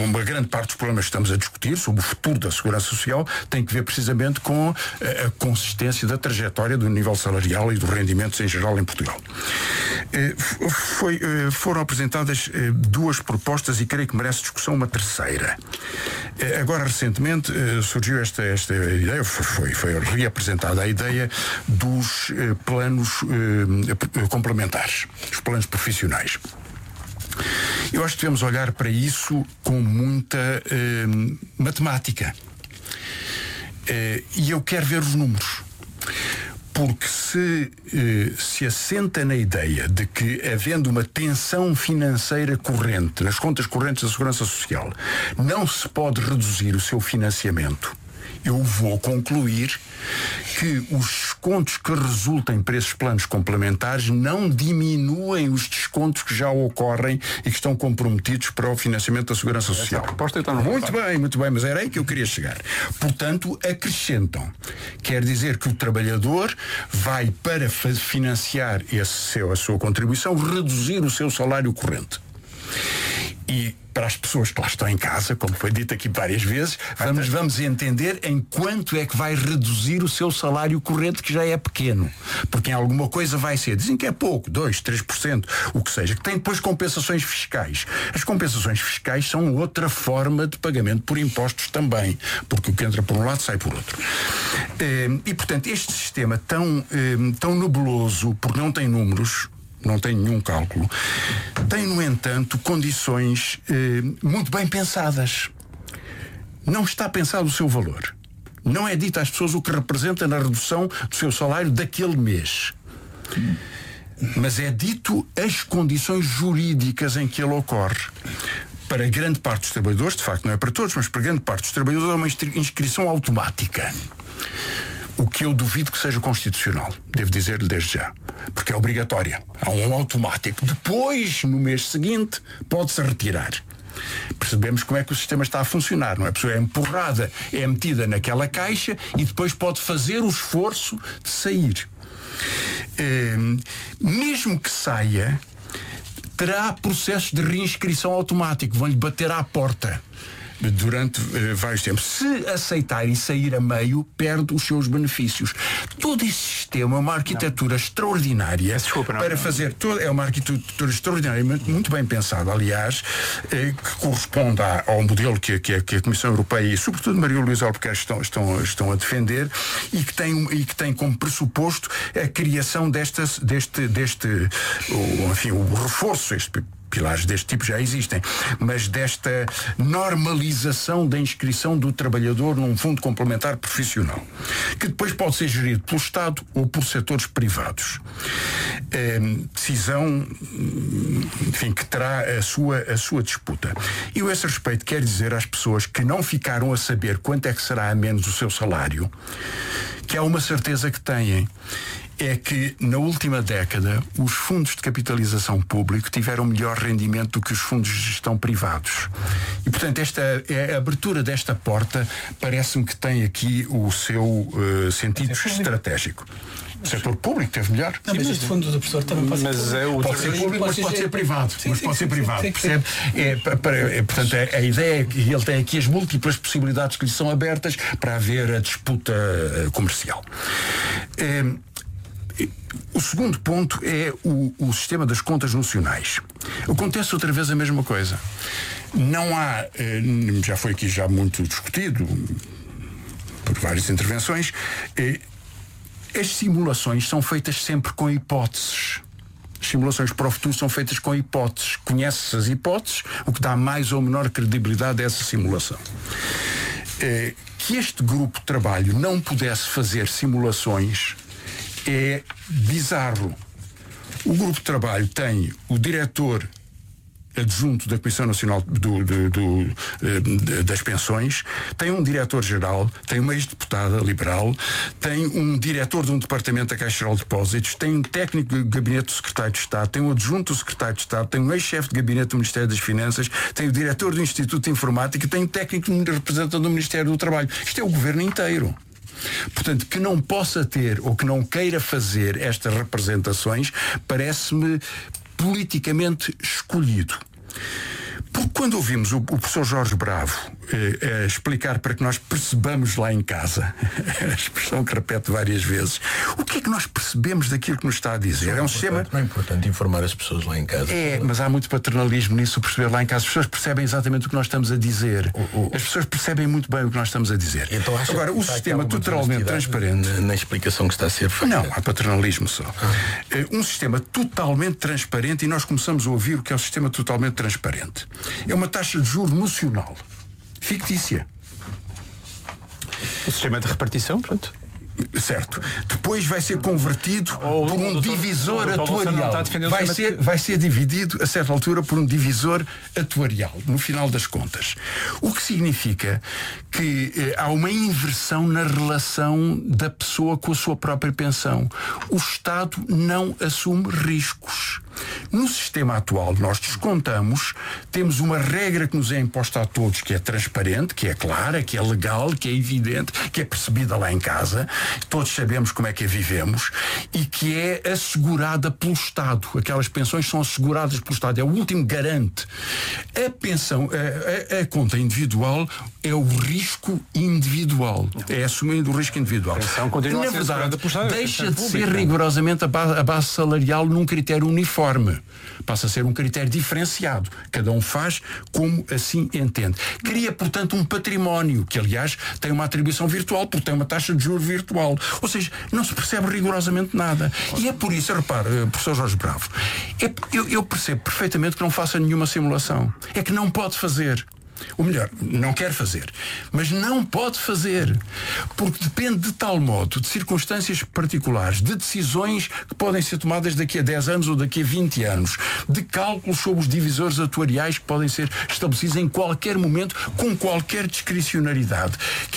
uma grande parte dos problemas que estamos a discutir sobre o futuro da segurança social tem que ver precisamente com a consistência da trajetória do nível salarial e dos rendimentos em geral em Portugal. Foram apresentadas duas propostas e creio que merece discussão uma terceira. Agora, recentemente, surgiu esta ideia, foi reapresentada a ideia dos planos complementares, os planos profissionais. Eu acho que devemos olhar para isso com muita matemática. E eu quero ver os números. Porque se assenta na ideia de que, havendo uma tensão financeira corrente nas contas correntes da Segurança Social, não se pode reduzir o seu financiamento, eu vou concluir que os descontos que resultem para esses planos complementares não diminuem os descontos que já ocorrem e que estão comprometidos para o financiamento da Segurança Social. Muito bem, mas era aí que eu queria chegar. Portanto, acrescentam. Quer dizer que o trabalhador vai, para financiar a sua contribuição, reduzir o seu salário corrente. E para as pessoas que lá estão em casa, como foi dito aqui várias vezes, vamos entender em quanto é que vai reduzir o seu salário corrente, que já é pequeno. Porque em alguma coisa vai ser. Dizem que é pouco, 2%, 3%, o que seja. Que tem depois compensações fiscais. As compensações fiscais são outra forma de pagamento por impostos também. Porque o que entra por um lado sai por outro. E, portanto, este sistema tão nebuloso, porque não tem números, não tem nenhum cálculo, tem, no entanto, condições muito bem pensadas. Não está pensado o seu valor. Não é dito às pessoas o que representa na redução do seu salário daquele mês. Mas é dito as condições jurídicas em que ele ocorre. Para grande parte dos trabalhadores, de facto não é para todos, mas para grande parte dos trabalhadores é uma inscrição automática. O que eu duvido que seja constitucional, devo dizer-lhe desde já, porque é obrigatória. Há um automático. Depois, no mês seguinte, pode-se retirar. Percebemos como é que o sistema está a funcionar, não é? A pessoa é empurrada, é metida naquela caixa e depois pode fazer o esforço de sair. Mesmo que saia, terá processos de reinscrição automático, vão-lhe bater à porta durante vários tempos. Se aceitar e sair a meio, perde os seus benefícios. Todo esse sistema é uma arquitetura extraordinária para fazer. É uma arquitetura extraordinária, muito bem pensada, aliás, que corresponde ao modelo que a Comissão Europeia e, sobretudo, Maria Luísa Albuquerque estão a defender e que tem como pressuposto a criação o reforço, pilares deste tipo já existem, mas desta normalização da inscrição do trabalhador num fundo complementar profissional, que depois pode ser gerido pelo Estado ou por setores privados. Decisão, enfim, que terá a sua disputa. Eu, a esse respeito, quero dizer às pessoas que não ficaram a saber quanto é que será a menos o seu salário, que há uma certeza que têm. É que, na última década, os fundos de capitalização público tiveram melhor rendimento do que os fundos de gestão privados. E, portanto, a abertura desta porta parece-me que tem aqui o seu sentido estratégico. O setor público teve melhor. Não, mas este fundo do professor também pode ser público, mas pode ser privado. Percebe? Portanto, a ideia é que ele tem aqui as múltiplas possibilidades que lhe são abertas para haver a disputa comercial. O segundo ponto é o sistema das contas nocionais. Acontece outra vez a mesma coisa. Não há, já foi aqui já muito discutido por várias intervenções, as simulações são feitas sempre com hipóteses. As simulações para o futuro são feitas com hipóteses. Conhece-se as hipóteses, o que dá mais ou menor credibilidade a essa simulação. Que este grupo de trabalho não pudesse fazer simulações é bizarro. O grupo de trabalho tem o diretor adjunto da Comissão Nacional das Pensões, tem um diretor-geral, tem uma ex-deputada liberal, tem um diretor de um departamento da Caixa Geral de Depósitos, tem um técnico de gabinete do Secretário de Estado, tem um adjunto do Secretário de Estado, tem um ex-chefe de gabinete do Ministério das Finanças, tem o diretor do Instituto de Informática, tem um técnico representante do Ministério do Trabalho. Isto é o governo inteiro. Portanto, que não possa ter ou que não queira fazer estas representações parece-me politicamente escolhido. Porque quando ouvimos o professor Jorge Bravo explicar para que nós percebamos lá em casa, a expressão que repete várias vezes, o que é que nós percebemos daquilo que nos está a dizer? É um sistema... Não é importante informar as pessoas lá em casa. Mas há muito paternalismo nisso, perceber lá em casa. As pessoas percebem exatamente o que nós estamos a dizer. As pessoas percebem muito bem o que nós estamos a dizer. Então, agora, o sistema totalmente transparente... Na explicação que está a ser feita. Não, há paternalismo só. Um sistema totalmente transparente, e nós começamos a ouvir o que é o sistema totalmente transparente. É uma taxa de juros nocional, fictícia. O sistema de repartição, pronto. Certo. Depois vai ser convertido por um divisor atuarial. Vai ser dividido a certa altura por um divisor atuarial, no final das contas. O que significa que há uma inversão na relação da pessoa com a sua própria pensão. O Estado não assume riscos. No sistema atual, nós descontamos, temos uma regra que nos é imposta a todos, que é transparente, que é clara, que é legal, que é evidente, que é percebida lá em casa, todos sabemos como é que a vivemos, e que é assegurada pelo Estado. Aquelas pensões são asseguradas pelo Estado, é o último garante. A pensão, a conta individual é o risco individual, é assumindo o risco individual. Na verdade, deixa de ser rigorosamente a base salarial num critério uniforme. Passa a ser um critério diferenciado. Cada um faz como assim entende. Cria, portanto, um património, que aliás tem uma atribuição virtual, porque tem uma taxa de juros virtual. Ou seja, não se percebe rigorosamente nada. E é por isso, repare, professor Jorge Bravo, eu percebo perfeitamente que não faça nenhuma simulação. É que não pode fazer. Ou melhor, não quer fazer, mas não pode fazer, porque depende de tal modo de circunstâncias particulares, de decisões que podem ser tomadas daqui a 10 anos ou daqui a 20 anos, de cálculos sobre os divisores atuariais que podem ser estabelecidos em qualquer momento, com qualquer discricionariedade,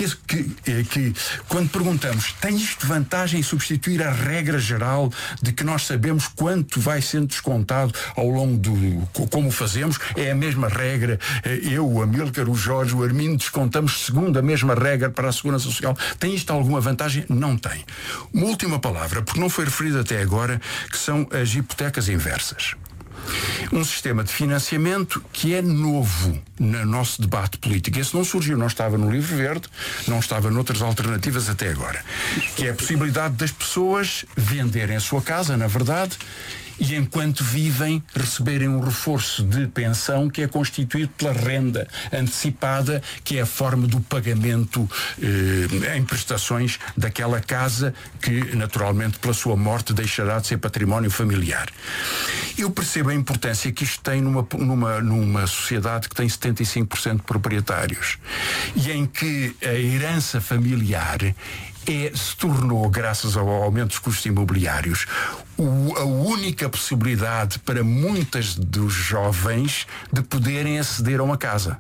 que quando perguntamos, tem isto vantagem em substituir a regra geral de que nós sabemos quanto vai sendo descontado ao longo do... como fazemos, é a mesma regra, o Amílcar, o Jorge, o Armindo, descontamos segundo a mesma regra para a Segurança Social. Tem isto alguma vantagem? Não tem. Uma última palavra, porque não foi referido até agora, que são as hipotecas inversas. Um sistema de financiamento que é novo no nosso debate político. Esse não surgiu, não estava no Livro Verde, não estava noutras alternativas até agora. Que é a possibilidade das pessoas venderem a sua casa, na verdade, e enquanto vivem receberem um reforço de pensão que é constituído pela renda antecipada, que é a forma do pagamento em prestações daquela casa que naturalmente pela sua morte deixará de ser património familiar. Eu percebo a importância que isto tem numa sociedade que tem 75% de proprietários e em que a herança familiar se tornou, graças ao aumento dos custos imobiliários, a única possibilidade para muitas dos jovens de poderem aceder a uma casa.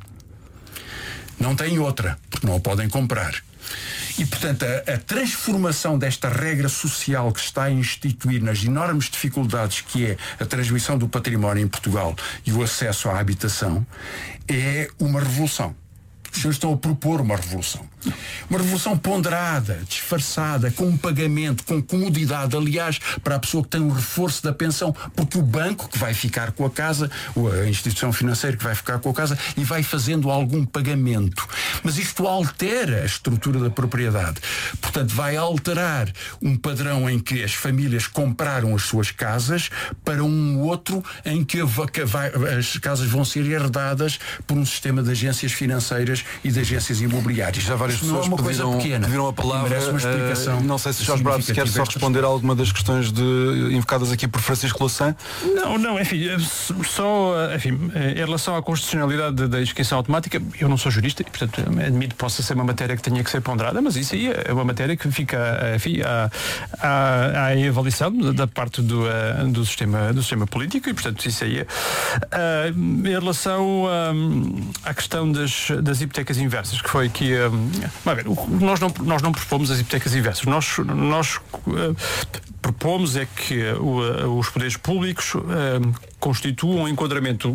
Não têm outra, porque não a podem comprar. E, portanto, a transformação desta regra social que está a instituir nas enormes dificuldades que é a transmissão do património em Portugal e o acesso à habitação é uma revolução. Os senhores estão a propor uma revolução. Uma revolução ponderada, disfarçada, com um pagamento, com comodidade, aliás, para a pessoa que tem um reforço da pensão, porque o banco que vai ficar com a casa, ou a instituição financeira que vai ficar com a casa, e vai fazendo algum pagamento. Mas isto altera a estrutura da propriedade. Portanto, vai alterar um padrão em que as famílias compraram as suas casas para um outro em que as casas vão ser herdadas por um sistema de agências financeiras e de agências imobiliárias. Já várias pessoas pediram a palavra. Uma explicação. Não sei se Jorge Bravo quer só responder a alguma das questões invocadas aqui por Francisco Louçã. Não, enfim, em relação à constitucionalidade da execução automática, eu não sou jurista e, portanto, admito que possa ser uma matéria que tenha que ser ponderada, mas isso aí é uma matéria que fica, enfim, à avaliação da parte do sistema político e, portanto, isso aí em relação à questão das hipotecas inversas, que foi que nós não propomos as hipotecas inversas. Nós propomos é que os poderes públicos constituam um enquadramento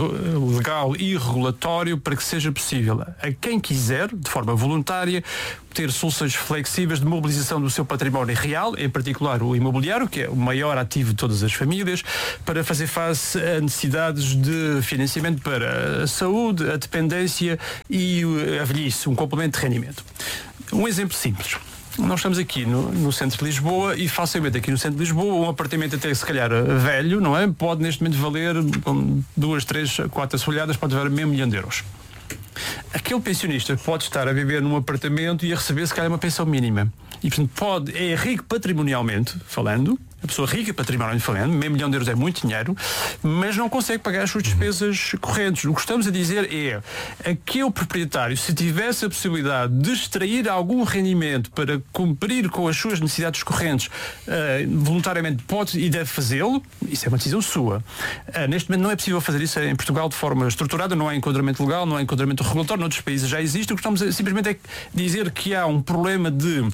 legal e regulatório para que seja possível a quem quiser, de forma voluntária, ter soluções flexíveis de mobilização do seu património real, em particular o imobiliário, que é o maior ativo de todas as famílias, para fazer face a necessidades de financiamento para a saúde, a dependência e a velhice, um complemento de rendimento. Um exemplo simples. Nós estamos aqui no centro de Lisboa e facilmente aqui no centro de Lisboa um apartamento até se calhar velho, não é? Pode neste momento valer com 2, 3, 4 assoalhadas, pode valer meio milhão de euros. Aquele pensionista pode estar a viver num apartamento e a receber se calhar uma pensão mínima. E portanto é rico patrimonialmente falando, a pessoa rica patrimonialmente falando, meio milhão de euros é muito dinheiro, mas não consegue pagar as suas despesas correntes. O que estamos a dizer é, aquele proprietário, se tivesse a possibilidade de extrair algum rendimento para cumprir com as suas necessidades correntes, voluntariamente pode e deve fazê-lo, isso é uma decisão sua. Neste momento não é possível fazer isso em Portugal de forma estruturada, não há enquadramento legal, não há enquadramento regulatório, noutros países já existe. O que estamos simplesmente é dizer que há um problema de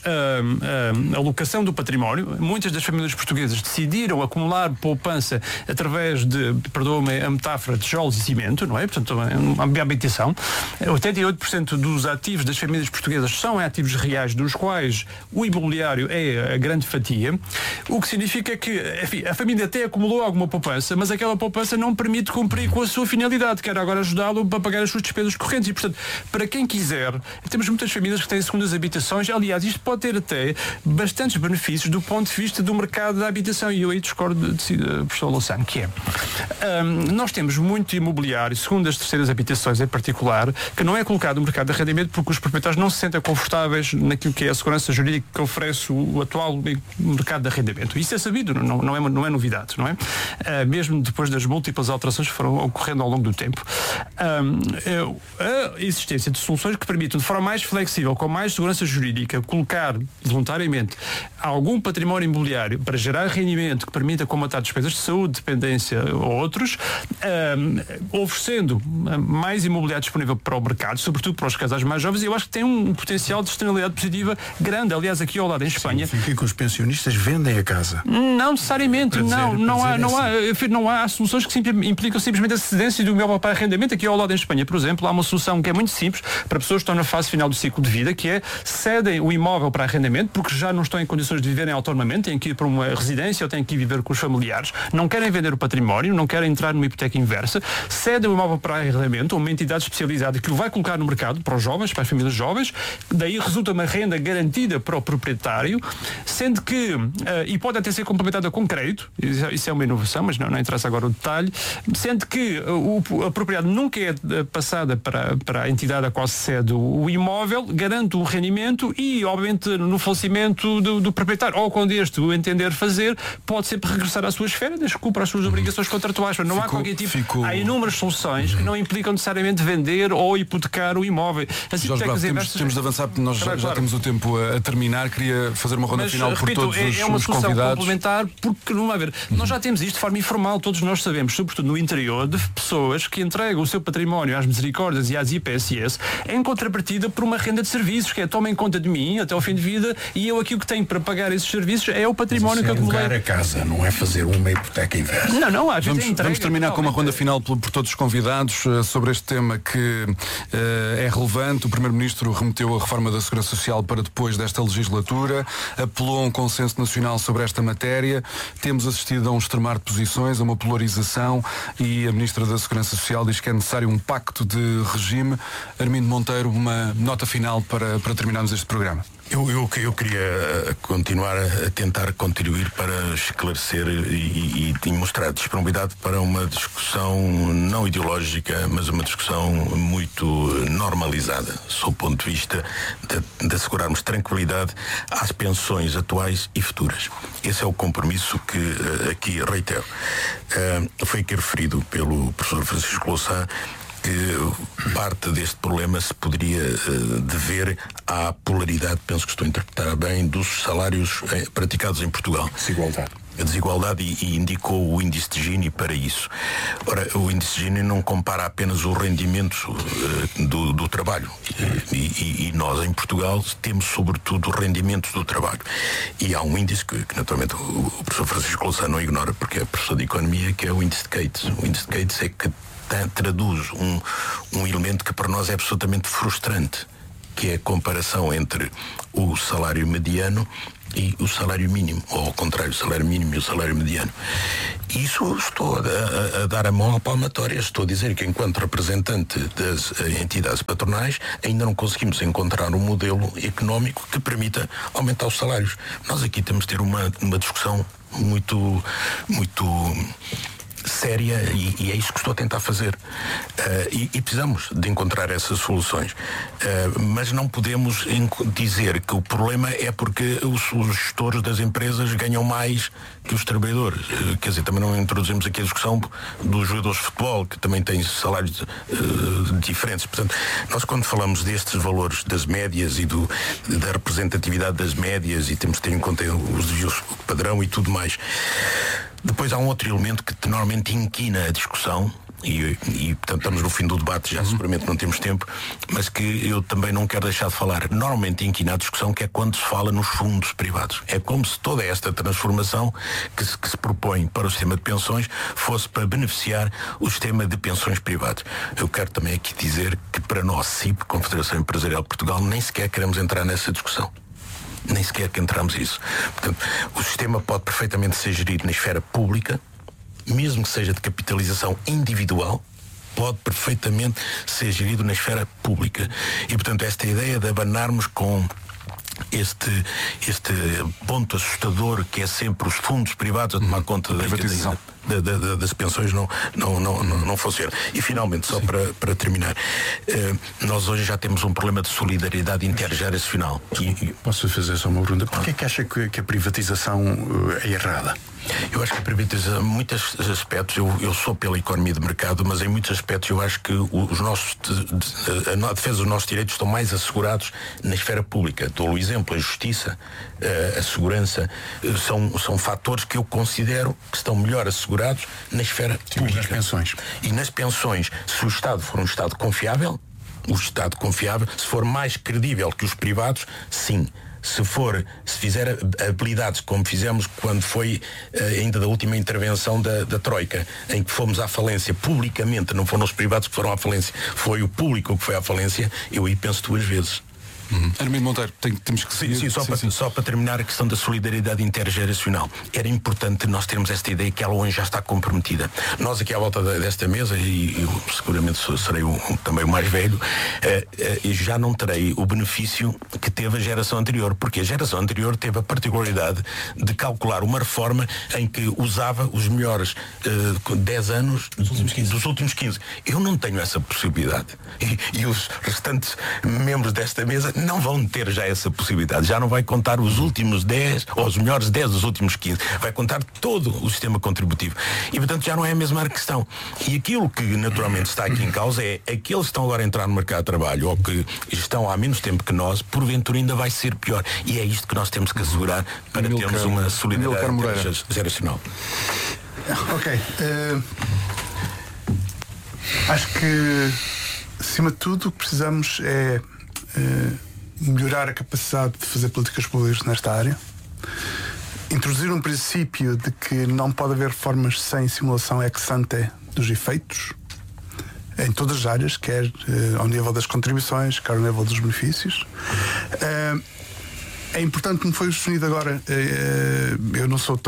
alocação do património. Muitas das famílias portuguesas decidiram acumular poupança através de, perdoa-me a metáfora, tijolos e cimento, não é? Portanto, uma habitação. 88% dos ativos das famílias portuguesas são ativos reais, dos quais o imobiliário é a grande fatia, o que significa que, enfim, a família até acumulou alguma poupança, mas aquela poupança não permite cumprir com a sua finalidade, que era agora ajudá-lo para pagar as suas despesas correntes. E, portanto, para quem quiser, temos muitas famílias que têm segundas habitações. Aliás, isto pode ter até bastantes benefícios do ponto de vista do mercado da habitação, e eu aí discordo de professor Louçã, que é nós temos muito imobiliário, segundas, terceiras habitações em particular, que não é colocado no mercado de arrendamento porque os proprietários não se sentem confortáveis naquilo que é a segurança jurídica que oferece o atual mercado de arrendamento. Isso é sabido, não é novidade, não é? Mesmo depois das múltiplas alterações que foram ocorrendo ao longo do tempo. A existência de soluções que permitam, de forma mais flexível, com mais segurança jurídica, colocar voluntariamente algum património imobiliário para gerar rendimento que permita combater despesas de saúde, dependência ou outros, oferecendo mais imobiliário disponível para o mercado, sobretudo para os casais mais jovens, eu acho que tem um potencial de externalidade positiva grande. Aliás, aqui ao lado em Espanha... Significa que os pensionistas vendem a casa? Não necessariamente, não há soluções que implicam simplesmente a cedência do imóvel para arrendamento. Aqui ao lado em Espanha, por exemplo, há uma solução que é muito simples para pessoas que estão na fase final do ciclo de vida, que é cedem o imóvel para arrendamento, porque já não estão em condições de viverem autonomamente, têm que ir para uma residência ou têm que ir viver com os familiares, não querem vender o património, não querem entrar numa hipoteca inversa, cedem o imóvel para arrendamento a uma entidade especializada que o vai colocar no mercado para os jovens, para as famílias jovens, daí resulta uma renda garantida para o proprietário, sendo que, e pode até ser complementada com crédito, isso é uma inovação, mas não interessa agora o detalhe, sendo que a propriedade nunca é passada para a entidade a qual se cede o imóvel, garante o rendimento e, obviamente, no falecimento do proprietário, ou quando este o entender fazer, pode sempre regressar à sua esfera, desde que cumpra as suas obrigações contratuais. Não há qualquer tipo... Há inúmeras soluções que não implicam necessariamente vender ou hipotecar o imóvel. As hipotecas inversas... Temos de avançar, porque nós já temos o tempo a terminar. Queria fazer uma ronda final por todos os convidados. É uma solução complementar, porque não vai haver. Nós já temos isto de forma informal, todos nós sabemos, sobretudo no interior, de pessoas que entregam o seu património às misericórdias e às IPSS em contrapartida por uma renda de serviços, que é tomem conta de mim até ao fim de vida e eu aqui o que tenho para pagar esses serviços é o património que acumulei. Alugar a casa, não é fazer uma hipoteca inversa. Vamos terminar com uma ronda final por todos os convidados sobre este tema que é relevante. O Primeiro-Ministro remeteu a reforma da Segurança Social para depois desta legislatura, apelou a um consenso nacional sobre esta matéria. Temos assistido a um extremar de posições, a uma polarização, e a Ministra da Segurança Social diz que é necessário um pacto de regime. Armindo Monteiro, uma nota final para terminarmos este programa. Eu queria continuar a tentar contribuir para esclarecer e mostrar disponibilidade para uma discussão não ideológica, mas uma discussão muito normalizada, sob o ponto de vista de assegurarmos tranquilidade às pensões atuais e futuras. Esse é o compromisso que aqui reitero. Foi aqui referido pelo professor Francisco Louçã que parte deste problema se poderia dever à polaridade, penso que estou a interpretar bem, dos salários praticados em Portugal. Desigualdade. A desigualdade, e indicou o índice de Gini para isso. Ora, o índice de Gini não compara apenas o rendimento do trabalho. E nós, em Portugal, temos sobretudo o rendimento do trabalho. E há um índice que naturalmente, o professor Francisco Louçã não ignora, porque é professor de Economia, que é o índice de Cates. O índice de Cates é que traduz um elemento que para nós é absolutamente frustrante, que é a comparação entre o salário mediano e o salário mínimo, ou ao contrário, o salário mínimo e o salário mediano. Isso estou a dar a mão à palmatória. Estou a dizer que, enquanto representante das entidades patronais, ainda não conseguimos encontrar um modelo económico que permita aumentar os salários. Nós aqui temos de ter uma discussão muito séria, e é isso que estou a tentar fazer. E precisamos de encontrar essas soluções. Mas não podemos dizer que o problema é porque os gestores das empresas ganham mais que os trabalhadores. Quer dizer, também não introduzimos aqui a discussão dos jogadores de futebol, que também têm salários diferentes. Portanto, nós, quando falamos destes valores das médias e da representatividade das médias, e temos que ter em conta os desvios padrão e tudo mais, depois há um outro elemento que normalmente inquina a discussão, e portanto estamos no fim do debate, já seguramente não temos tempo, mas que eu também não quero deixar de falar. Normalmente inquina a discussão, que é quando se fala nos fundos privados. É como se toda esta transformação que se propõe para o sistema de pensões fosse para beneficiar o sistema de pensões privados. Eu quero também aqui dizer que para nós, CIP, Confederação Empresarial de Portugal, nem sequer queremos entrar nessa discussão. Nem sequer que entramos isso. Portanto, o sistema pode perfeitamente ser gerido na esfera pública, mesmo que seja de capitalização individual, pode perfeitamente ser gerido na esfera pública. E, portanto, esta ideia de abanarmos com este ponto assustador que é sempre os fundos privados a tomar conta das pensões não funciona. E finalmente, só para terminar, nós hoje já temos um problema de solidariedade intergeracional. Posso fazer só uma pergunta? Porquê é que acha que a privatização é errada? Eu acho que a privatização, em muitos aspectos, eu sou pela economia de mercado, mas em muitos aspectos eu acho que a defesa dos nossos direitos estão mais assegurados na esfera pública. Dou o exemplo, a justiça, a segurança, são fatores que eu considero que estão melhor assegurados na esfera pública. Nas pensões. E nas pensões, se o Estado for um Estado confiável, se for mais credível que os privados, sim. Se fizer habilidades como fizemos quando foi ainda da última intervenção da Troika, em que fomos à falência publicamente, não foram os privados que foram à falência, foi o público que foi à falência, eu aí penso duas vezes. Armindo Monteiro, temos que seguir. Só para terminar a questão da solidariedade intergeracional. Era importante nós termos esta ideia que ela hoje já está comprometida. Nós aqui à volta desta mesa, e eu seguramente serei também o mais velho, já não terei o benefício que teve a geração anterior, porque a geração anterior teve a particularidade de calcular uma reforma em que usava os melhores 10 anos dos últimos 15. Eu não tenho essa possibilidade. E os restantes membros desta mesa não vão ter já essa possibilidade. Já não vai contar os últimos 10 ou os melhores 10 dos últimos 15. Vai contar todo o sistema contributivo. E, portanto, já não é a mesma questão. E aquilo que naturalmente está aqui em causa é aqueles que estão agora a entrar no mercado de trabalho ou que estão há menos tempo que nós, porventura ainda vai ser pior. E é isto que nós temos que assegurar para termos uma solidariedade geracional. Ok. Acho que, acima de tudo, o que precisamos é melhorar a capacidade de fazer políticas públicas nesta área, introduzir um princípio de que não pode haver reformas sem simulação ex ante dos efeitos em todas as áreas, quer ao nível das contribuições, quer ao nível dos benefícios. É importante, como foi definido agora, eu não sou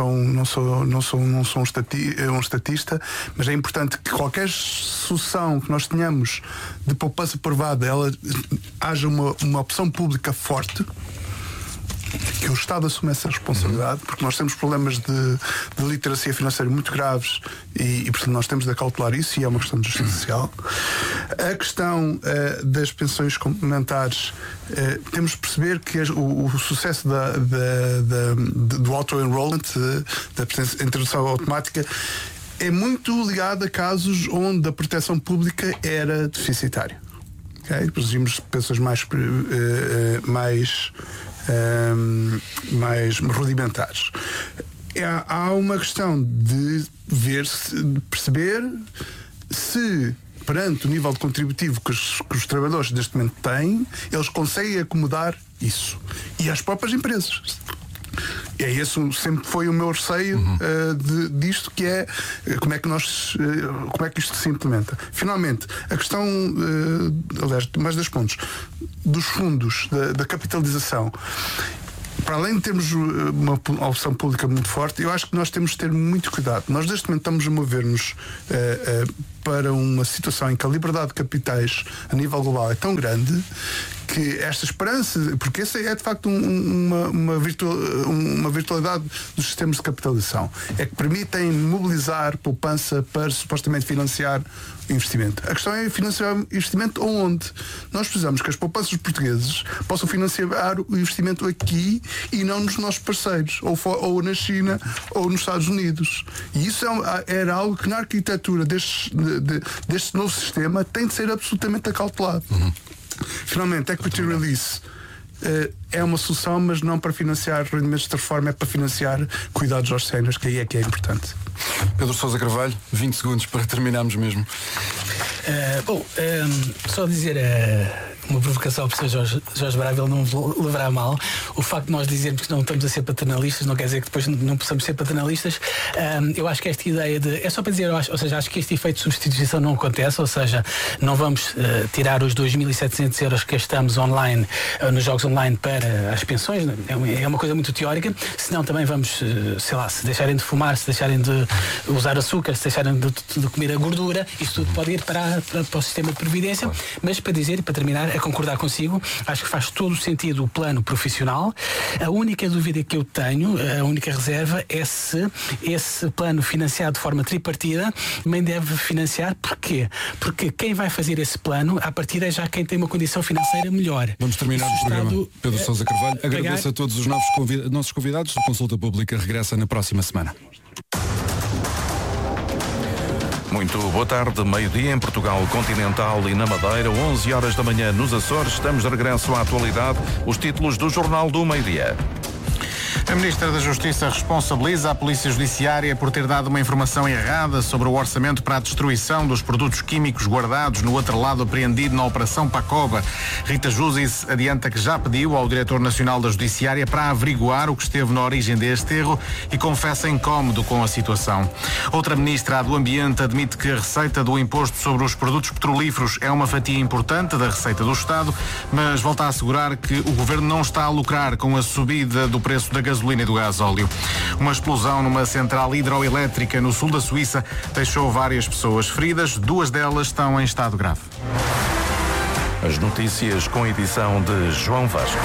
um estatista, mas é importante que qualquer solução que nós tenhamos de poupança privada, haja uma opção pública forte, que o Estado assume essa responsabilidade, porque nós temos problemas de literacia financeira muito graves e portanto nós temos de acautelar isso, e é uma questão de justiça social. A questão das pensões complementares, temos de perceber que o sucesso do auto-enrollment, da introdução automática, é muito ligado a casos onde a proteção pública era deficitária. Okay? Produzimos pensões mais rudimentares. Há uma questão de perceber se, perante o nível de contributivo que os trabalhadores neste momento têm, eles conseguem acomodar isso. E as próprias empresas. É esse sempre foi o meu receio disto, que é como é que isto se implementa. Finalmente, a questão, aliás, mais dos pontos dos fundos, da capitalização. Para além de termos uma opção pública muito forte, eu acho que nós temos de ter muito cuidado. Nós neste momento estamos a mover-nos para uma situação em que a liberdade de capitais a nível global é tão grande que esta esperança, porque essa é de facto uma virtualidade dos sistemas de capitalização, é que permitem mobilizar poupança para supostamente financiar o investimento. A questão é financiar o investimento onde? Nós precisamos que as poupanças portugueses possam financiar o investimento aqui e não nos nossos parceiros, ou na China ou nos Estados Unidos. E isso era algo que na arquitetura deste novo sistema tem de ser absolutamente acautelado. Finalmente, equity release é uma solução, mas não para financiar rendimentos de reforma, é para financiar cuidados aos séniores, que aí é que é importante. Pedro Sousa Carvalho, 20 segundos para terminarmos mesmo. Só dizer uma provocação ao professor Jorge Braga, ele não levará mal. O facto de nós dizermos que não estamos a ser paternalistas não quer dizer que depois não possamos ser paternalistas. Eu acho que esta ideia de... É só para dizer, acho que este efeito de substituição não acontece, ou seja, não vamos tirar os 2.700 euros que gastamos online, nos jogos online, para as pensões. É uma coisa muito teórica. Senão também vamos, se deixarem de fumar, se deixarem de usar açúcar, se deixarem de comer a gordura, isso tudo pode ir para o sistema de previdência. Mas para dizer, e para terminar, a concordar consigo, acho que faz todo o sentido o plano profissional. A única dúvida que eu tenho, a única reserva, é se esse plano financiado de forma tripartida também deve financiar. Porquê? Porque quem vai fazer esse plano, à partida, é já quem tem uma condição financeira melhor. Vamos terminar o programa. Pedro Sousa Carvalho, agradeço a todos os nossos convidados. A Consulta Pública regressa na próxima semana. Muito boa tarde, meio-dia em Portugal Continental e na Madeira, 11 horas da manhã nos Açores. Estamos de regresso à atualidade, os títulos do Jornal do Meio-Dia. A Ministra da Justiça responsabiliza a Polícia Judiciária por ter dado uma informação errada sobre o orçamento para a destruição dos produtos químicos guardados no atrelado apreendido na Operação Pacoba. Rita Júzis adianta que já pediu ao Diretor Nacional da Judiciária para averiguar o que esteve na origem deste erro e confessa incómodo com a situação. Outra Ministra, a do Ambiente, admite que a receita do imposto sobre os produtos petrolíferos é uma fatia importante da receita do Estado, mas volta a assegurar que o Governo não está a lucrar com a subida do preço da gasolina e do gasóleo. Uma explosão numa central hidroelétrica no sul da Suíça deixou várias pessoas feridas, 2 delas estão em estado grave. As notícias com edição de João Vasco.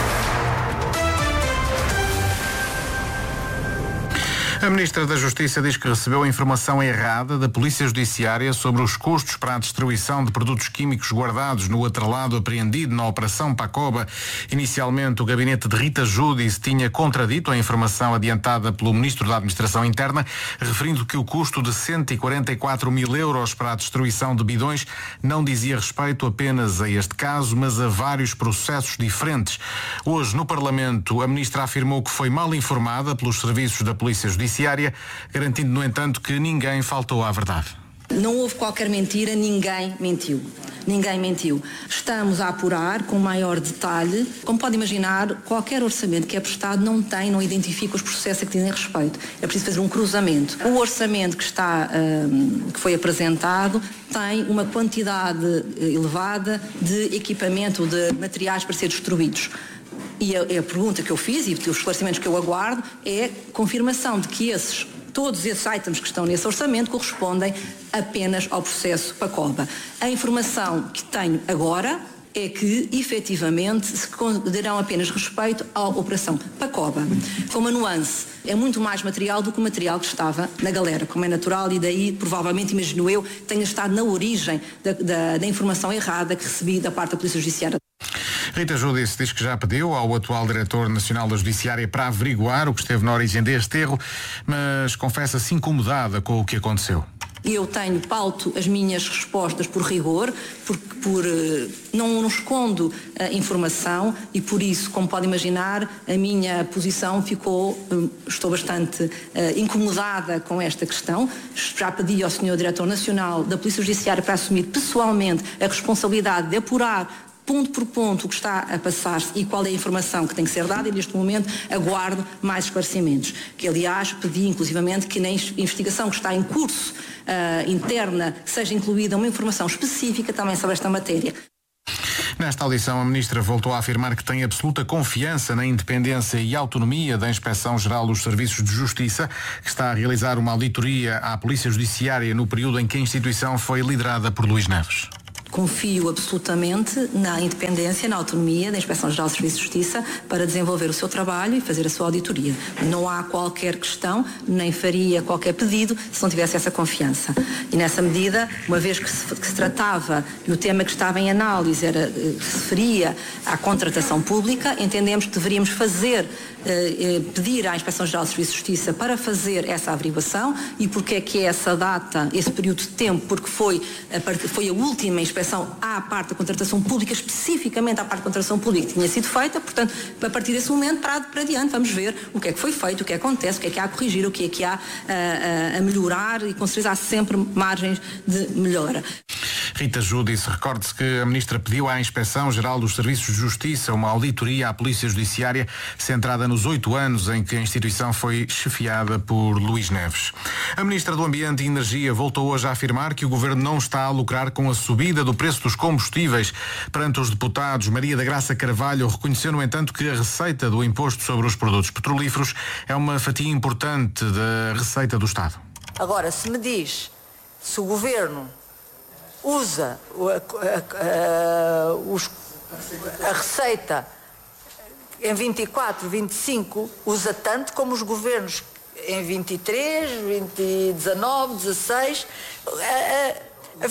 A Ministra da Justiça diz que recebeu a informação errada da Polícia Judiciária sobre os custos para a destruição de produtos químicos guardados no atrelado apreendido na Operação Pacoba. Inicialmente, o gabinete de Rita Júdice tinha contradito a informação adiantada pelo Ministro da Administração Interna, referindo que o custo de 144 mil euros para a destruição de bidões não dizia respeito apenas a este caso, mas a vários processos diferentes. Hoje, no Parlamento, a Ministra afirmou que foi mal informada pelos serviços da Polícia Judiciária, garantindo, no entanto, que ninguém faltou à verdade. Não houve qualquer mentira, ninguém mentiu. Ninguém mentiu. Estamos a apurar com maior detalhe. Como pode imaginar, qualquer orçamento que é prestado não identifica os processos a que dizem respeito. É preciso fazer um cruzamento. O orçamento que foi apresentado tem uma quantidade elevada de equipamento, de materiais para ser destruídos. E a pergunta que eu fiz e os esclarecimentos que eu aguardo é confirmação de que todos esses itens que estão nesse orçamento correspondem apenas ao processo Pacoba. A informação que tenho agora é que, efetivamente, se darão apenas respeito à Operação Pacoba. Com uma nuance, é muito mais material do que o material que estava na galera, como é natural, e daí, provavelmente, imagino eu, tenha estado na origem da informação errada que recebi da parte da Polícia Judiciária. Rita Júdice diz que já pediu ao atual Diretor Nacional da Judiciária para averiguar o que esteve na origem deste erro, mas confessa-se incomodada com o que aconteceu. Eu pauto as minhas respostas por rigor, não escondo a informação e por isso, como pode imaginar, a minha posição estou bastante incomodada com esta questão. Já pedi ao Sr. Diretor Nacional da Polícia Judiciária para assumir pessoalmente a responsabilidade de apurar ponto por ponto o que está a passar-se e qual é a informação que tem que ser dada, e neste momento aguardo mais esclarecimentos, que aliás pedi inclusivamente que na investigação que está em curso interna seja incluída uma informação específica também sobre esta matéria. Nesta audição, a Ministra voltou a afirmar que tem absoluta confiança na independência e autonomia da Inspeção-Geral dos Serviços de Justiça, que está a realizar uma auditoria à Polícia Judiciária no período em que a instituição foi liderada por Luís Neves. Confio absolutamente na independência, na autonomia da Inspeção-Geral de Serviços de Justiça para desenvolver o seu trabalho e fazer a sua auditoria. Não há qualquer questão, nem faria qualquer pedido se não tivesse essa confiança. E nessa medida, uma vez que se tratava e o tema que estava em análise se referia à contratação pública, entendemos que deveríamos pedir à Inspeção-Geral de Serviços de Justiça para fazer essa averiguação. E porque é que é essa data, esse período de tempo? Porque foi a última inspeção à parte da contratação pública, especificamente à parte da contratação pública que tinha sido feita. Portanto, a partir desse momento para adiante, vamos ver o que é que foi feito, o que acontece, o que é que há a corrigir, o que é que há a melhorar, e com certeza há sempre margens de melhora. Rita Giudice, recorde-se que a Ministra pediu à Inspeção-Geral dos Serviços de Justiça uma auditoria à Polícia Judiciária centrada nos 8 anos em que a instituição foi chefiada por Luís Neves. A Ministra do Ambiente e Energia voltou hoje a afirmar que o Governo não está a lucrar com a subida do preço dos combustíveis. Perante os deputados, Maria da Graça Carvalho reconheceu, no entanto, que a receita do imposto sobre os produtos petrolíferos é uma fatia importante da receita do Estado. Agora, se me diz se o Governo usa a receita em 24, 25, usa tanto como os governos em 23, 19, 16. A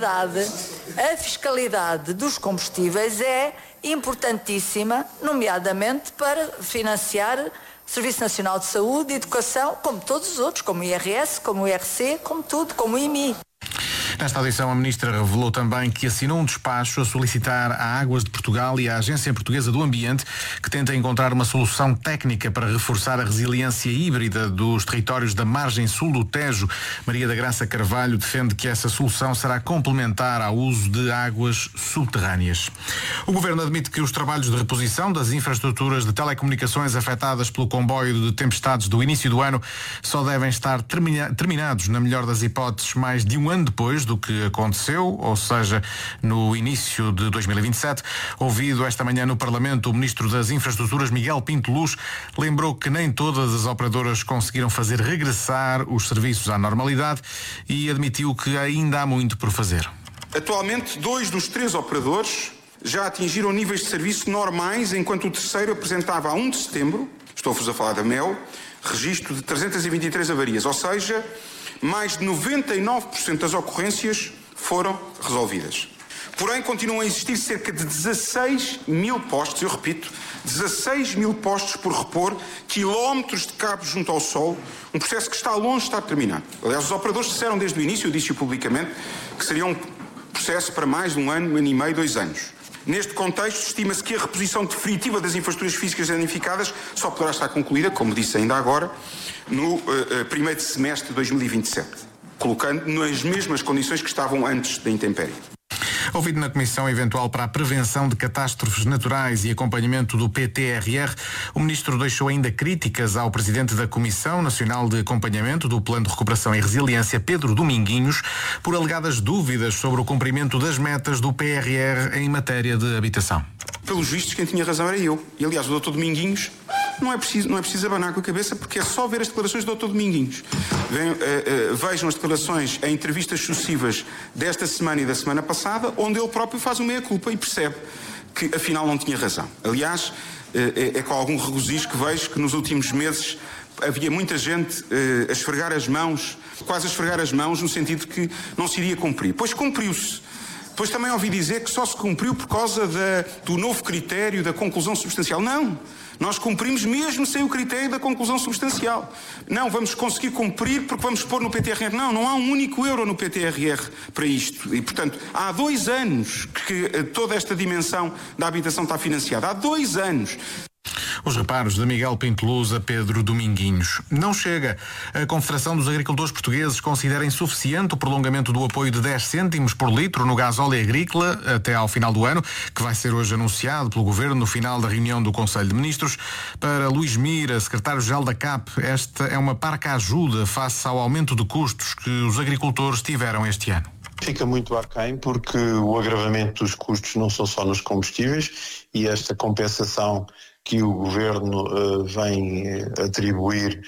fiscalidade dos combustíveis é importantíssima, nomeadamente para financiar Serviço Nacional de Saúde, Educação, como todos os outros, como o IRS, como o IRC, como tudo, como o IMI. Nesta audição, a Ministra revelou também que assinou um despacho a solicitar à Águas de Portugal e à Agência Portuguesa do Ambiente que tenta encontrar uma solução técnica para reforçar a resiliência híbrida dos territórios da margem sul do Tejo. Maria da Graça Carvalho defende que essa solução será complementar ao uso de águas subterrâneas. O Governo admite que os trabalhos de reposição das infraestruturas de telecomunicações afetadas pelo comboio de tempestades do início do ano só devem estar terminados, na melhor das hipóteses, mais de um ano depois do que aconteceu, ou seja, no início de 2027. Ouvido esta manhã no Parlamento, o Ministro das Infraestruturas, Miguel Pinto Luz, lembrou que nem todas as operadoras conseguiram fazer regressar os serviços à normalidade e admitiu que ainda há muito por fazer. Atualmente, 2 dos 3 operadores já atingiram níveis de serviço normais, enquanto o terceiro apresentava a 1 de setembro, estou-vos a falar da MEL, registro de 323 avarias, ou seja, mais de 99% das ocorrências foram resolvidas. Porém, continuam a existir cerca de 16 mil postos, eu repito, 16 mil postos por repor, quilómetros de cabos junto ao solo, um processo que está longe de estar terminado. Aliás, os operadores disseram desde o início, eu disse-o publicamente, que seria um processo para mais de 1 ano, 1 ano e meio, 2 anos. Neste contexto, estima-se que a reposição definitiva das infraestruturas físicas danificadas só poderá estar concluída, como disse ainda agora, no primeiro semestre de 2027, colocando nas mesmas condições que estavam antes da intempérie. Ouvido na Comissão Eventual para a Prevenção de Catástrofes Naturais e Acompanhamento do PTRR, o Ministro deixou ainda críticas ao Presidente da Comissão Nacional de Acompanhamento do Plano de Recuperação e Resiliência, Pedro Dominguinhos, por alegadas dúvidas sobre o cumprimento das metas do PRR em matéria de habitação. Pelos vistos, quem tinha razão era eu. E, aliás, o Dr. Dominguinhos não é preciso abanar com a cabeça, porque é só ver as declarações do Dr. Dominguinhos. Vejam as declarações em entrevistas sucessivas desta semana e da semana passada, onde ele próprio faz uma meia-culpa e percebe que, afinal, não tinha razão. Aliás, é com algum regozijo que vejo que nos últimos meses havia muita gente a esfregar as mãos, quase a esfregar as mãos, no sentido de que não se iria cumprir. Pois cumpriu-se. Depois também ouvi dizer que só se cumpriu por causa do novo critério da conclusão substancial. Não! Nós cumprimos mesmo sem o critério da conclusão substancial. Não, vamos conseguir cumprir porque vamos pôr no PTRR. Não há um único euro no PTRR para isto. E, portanto, há 2 anos que toda esta dimensão da habitação está financiada. Há 2 anos. Os reparos de Miguel Pinto Luz a Pedro Dominguinhos. Não chega. A Confederação dos Agricultores Portugueses considera insuficiente o prolongamento do apoio de 10 cêntimos por litro no gasóleo agrícola até ao final do ano, que vai ser hoje anunciado pelo Governo no final da reunião do Conselho de Ministros. Para Luís Mira, secretário-geral da CAP, esta é uma parca ajuda face ao aumento de custos que os agricultores tiveram este ano. Fica muito aquém porque o agravamento dos custos não são só nos combustíveis e esta compensação que o Governo vem atribuir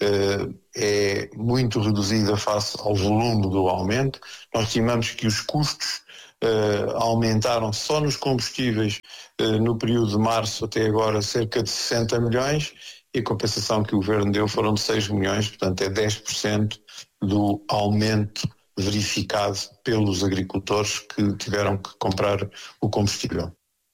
é muito reduzida face ao volume do aumento. Nós estimamos que os custos aumentaram só nos combustíveis no período de março até agora cerca de 60 milhões e a compensação que o Governo deu foram de 6 milhões, portanto é 10% do aumento verificado pelos agricultores que tiveram que comprar o combustível.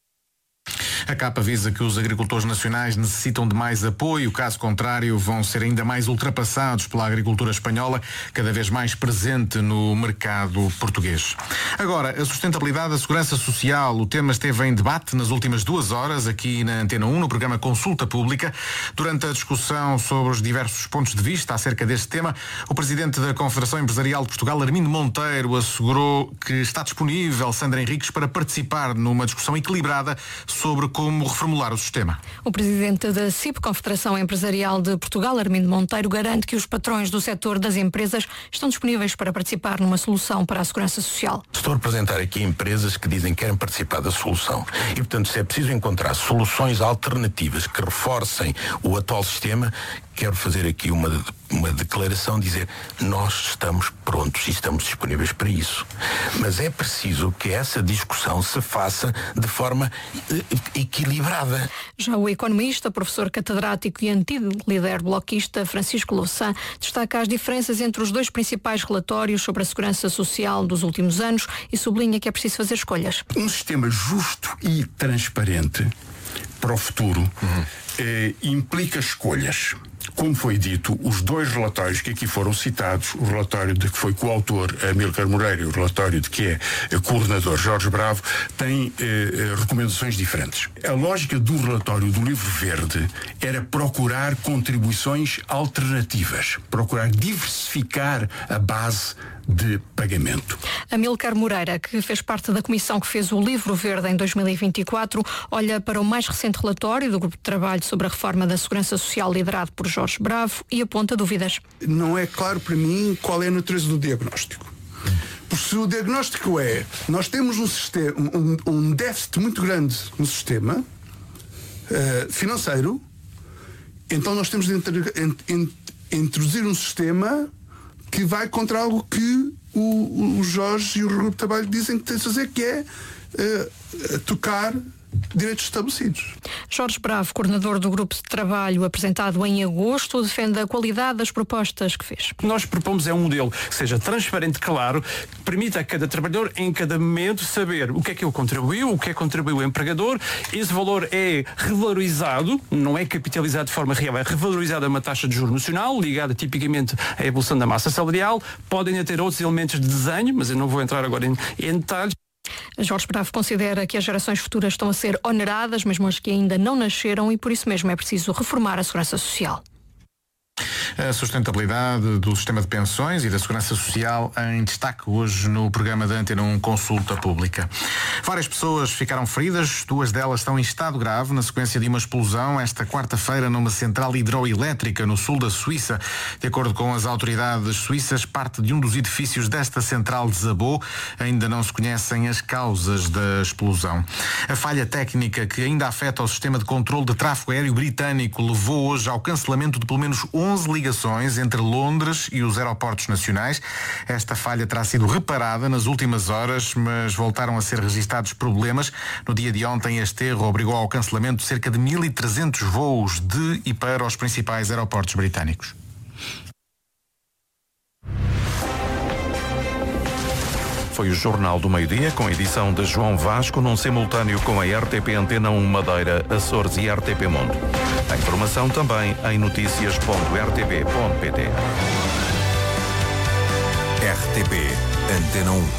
A CAP avisa que os agricultores nacionais necessitam de mais apoio, caso contrário vão ser ainda mais ultrapassados pela agricultura espanhola, cada vez mais presente no mercado português. Agora, a sustentabilidade da segurança social. O tema esteve em debate nas últimas 2 horas aqui na Antena 1, no programa Consulta Pública. Durante a discussão sobre os diversos pontos de vista acerca deste tema, o presidente da Confederação Empresarial de Portugal, Armindo Monteiro, assegurou que está disponível Sandra Henriques para participar numa discussão equilibrada sobre como reformular o sistema. O presidente da CIP, Confederação Empresarial de Portugal, Armindo Monteiro, garante que os patrões do setor das empresas estão disponíveis para participar numa solução para a segurança social. Estou a representar aqui empresas que dizem que querem participar da solução e, portanto, se é preciso encontrar soluções alternativas que reforcem o atual sistema, quero fazer aqui uma declaração, dizer nós estamos prontos e estamos disponíveis para isso. Mas é preciso que essa discussão se faça de forma equilibrada. Já o economista, professor catedrático e antigo líder bloquista Francisco Louçã destaca as diferenças entre os 2 principais relatórios sobre a segurança social dos últimos anos e sublinha que é preciso fazer escolhas. Um sistema justo e transparente para o futuro implica escolhas. Como foi dito, os 2 relatórios que aqui foram citados, o relatório de que foi coautor Amílcar Moreira e o relatório de que é coordenador Jorge Bravo, têm recomendações diferentes. A lógica do relatório do Livro Verde era procurar contribuições alternativas, procurar diversificar a base de pagamento. Amílcar Moreira, que fez parte da comissão que fez o Livro Verde em 2024, olha para o mais recente relatório do Grupo de Trabalho sobre a Reforma da Segurança Social liderado por Jorge Bravo e aponta dúvidas. Não é claro para mim qual é a natureza do diagnóstico. Porque se o diagnóstico é nós temos um sistema, um déficit muito grande no sistema financeiro, então nós temos de introduzir um sistema que vai contra algo que o Jorge e o Grupo de Trabalho dizem que tem de fazer, que é tocar direitos estabelecidos. Jorge Bravo, coordenador do Grupo de Trabalho apresentado em agosto, defende a qualidade das propostas que fez. O que nós propomos é um modelo que seja transparente, claro, que permita a cada trabalhador em cada momento saber o que é que ele contribuiu, o que é que contribuiu o empregador. Esse valor é revalorizado, não é capitalizado de forma real, é revalorizado a uma taxa de juros nacional, ligada tipicamente à evolução da massa salarial. Podem ainda ter outros elementos de desenho, mas eu não vou entrar agora em detalhes. Jorge Bravo considera que as gerações futuras estão a ser oneradas, mesmo as que ainda não nasceram, e por isso mesmo é preciso reformar a segurança social. A sustentabilidade do sistema de pensões e da segurança social em destaque hoje no programa da Antena 1 Consulta Pública. Várias pessoas ficaram feridas, 2 delas estão em estado grave na sequência de uma explosão esta quarta-feira numa central hidroelétrica no sul da Suíça. De acordo com as autoridades suíças, parte de um dos edifícios desta central desabou. Ainda não se conhecem as causas da explosão. A falha técnica que ainda afeta o sistema de controle de tráfego aéreo britânico levou hoje ao cancelamento de pelo menos 11 ligações entre Londres e os aeroportos nacionais. Esta falha terá sido reparada nas últimas horas, mas voltaram a ser registados problemas. No dia de ontem, este erro obrigou ao cancelamento de cerca de 1.300 voos de e para os principais aeroportos britânicos. Foi o Jornal do Meio-Dia, com edição de João Vasco, num simultâneo com a RTP Antena 1 Madeira, Açores e RTP Mundo. A informação também em noticias.rtp.pt. RTP Antena 1.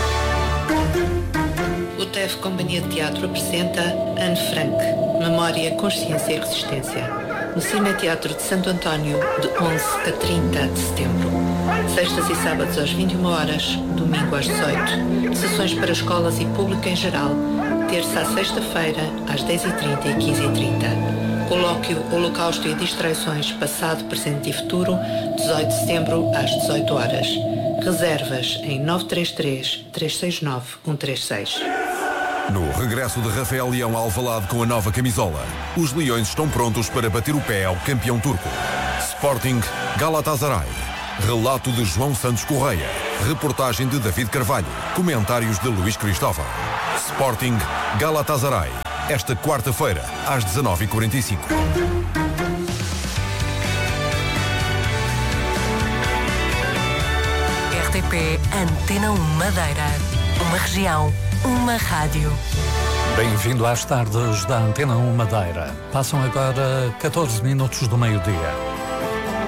O TEF Companhia de Teatro apresenta Anne Frank, Memória, Consciência e Resistência, no Cineteatro de Santo António, de 11 a 30 de setembro. Sextas e sábados às 21 horas, domingo às 18. Sessões para escolas e público em geral, terça à sexta-feira, às 10h30 e 15h30. Colóquio Holocausto e Distraições, Passado, Presente e Futuro, 18 de setembro, às 18 horas. Reservas em 933-369-136. No regresso de Rafael Leão a Alvalade com a nova camisola, os Leões estão prontos para bater o pé ao campeão turco. Sporting Galatasaray. Relato de João Santos Correia. Reportagem de David Carvalho. Comentários de Luís Cristóvão. Sporting Galatasaray. Esta quarta-feira, às 19h45. RTP Antena 1 Madeira. Uma região, uma rádio. Bem-vindo às tardes da Antena 1 Madeira. Passam agora 14 minutos do meio-dia.